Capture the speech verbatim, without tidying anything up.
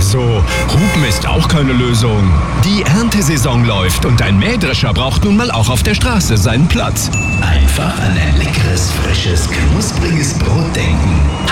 so, Hupen ist auch keine Lösung. Die Erntesaison läuft und ein Mähdrescher braucht nun mal auch auf der Straße seinen Platz. Einfach an ein leckeres, frisches, knuspriges Brot denken.